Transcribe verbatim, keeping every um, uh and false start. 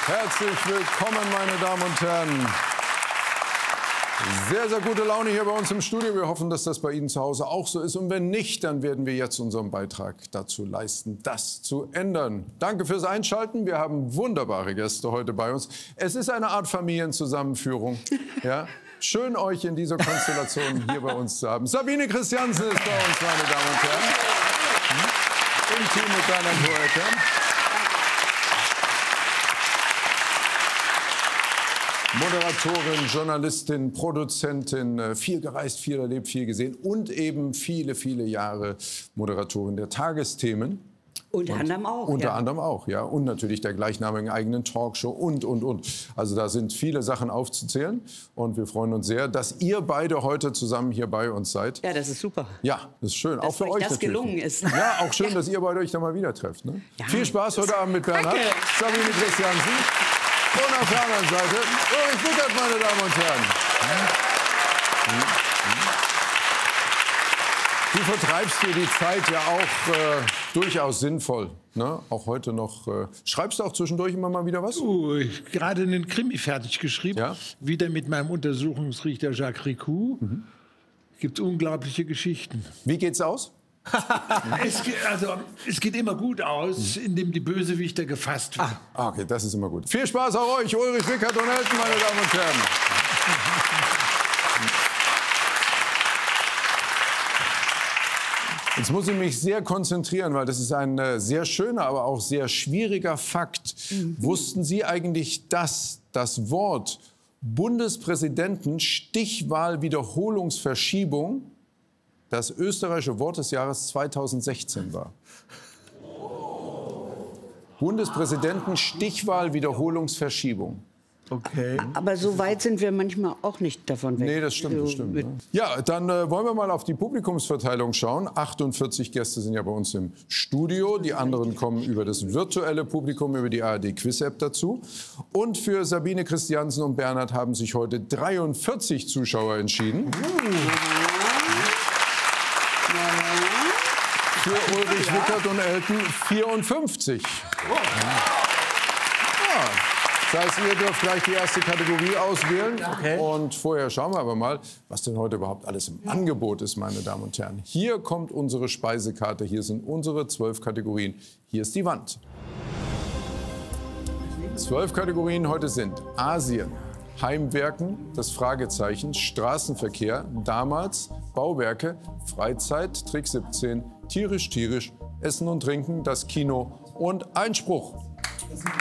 Herzlich willkommen, meine Damen und Herren. Sehr, sehr gute Laune hier bei uns im Studio. Wir hoffen, dass das bei Ihnen zu Hause auch so ist. Und wenn nicht, dann werden wir jetzt unseren Beitrag dazu leisten, das zu ändern. Danke fürs Einschalten. Wir haben wunderbare Gäste heute bei uns. Es ist eine Art Familienzusammenführung. Ja? Schön, euch in dieser Konstellation hier bei uns zu haben. Sabine Christiansen ist bei uns, meine Damen und Herren. Im Team mit Bernhard Hoeker. Moderatorin, Journalistin, Produzentin, viel gereist, viel erlebt, viel gesehen und eben viele, viele Jahre Moderatorin der Tagesthemen. Unter und anderem auch. Unter ja. anderem auch, ja. Und natürlich der gleichnamigen eigenen Talkshow und, und, und. Also da sind viele Sachen aufzuzählen. Und wir freuen uns sehr, dass ihr beide heute zusammen hier bei uns seid. Ja, das ist super. Ja, das ist schön. Dass auch für euch das natürlich. gelungen ist. Ja, auch schön, dass ihr beide euch da mal wieder trefft. Ne? Ja. Viel Spaß heute Abend mit Bernhard, Danke. Sabine Christiansen. Und auf der anderen Seite Ulrich Wickert, meine Damen und Herren. Du vertreibst dir die Zeit ja auch äh, durchaus sinnvoll. Ne? Auch heute noch. Äh, schreibst du auch zwischendurch immer mal wieder was? Oh, ich habe gerade einen Krimi fertig geschrieben. Ja? Wieder mit meinem Untersuchungsrichter Jacques Ricou. Mhm. Gibt unglaubliche Geschichten. Wie geht's aus? es, geht, also, es geht immer gut aus, indem die Bösewichter gefasst werden. Ah, okay, das ist immer gut. Viel Spaß auch euch, Ulrich Wickert und Elton, meine Damen und Herren. Jetzt muss ich mich sehr konzentrieren, weil das ist ein äh, sehr schöner, aber auch sehr schwieriger Fakt. Mhm. Wussten Sie eigentlich, dass das Wort Bundespräsidenten Stichwahlwiederholungsverschiebung das österreichische Wort des Jahres zweitausendsechzehn war? Bundespräsidenten Stichwahlwiederholungsverschiebung. Okay. Aber so weit sind wir manchmal auch nicht davon weg. Nee, das stimmt, das stimmt. Ne? Ja, dann äh, wollen wir mal auf die Publikumsverteilung schauen. achtundvierzig Gäste sind ja bei uns im Studio. Die anderen kommen über das virtuelle Publikum, über die A R D-Quiz-App dazu. Und für Sabine Christiansen und Bernhard haben sich heute dreiundvierzig Zuschauer entschieden. Uh. Für Ulrich Wickert und Elton vierundfünfzig. Ja. Das heißt, ihr dürft gleich die erste Kategorie auswählen. Okay. Und vorher schauen wir aber mal, was denn heute überhaupt alles im Angebot ist, meine Damen und Herren. Hier kommt unsere Speisekarte. Hier sind unsere zwölf Kategorien. Hier ist die Wand. Zwölf Kategorien heute sind Asien, Heimwerken, das Fragezeichen, Straßenverkehr, damals, Bauwerke, Freizeit, Trick siebzehn, tierisch, tierisch, Essen und Trinken, das Kino und Einspruch.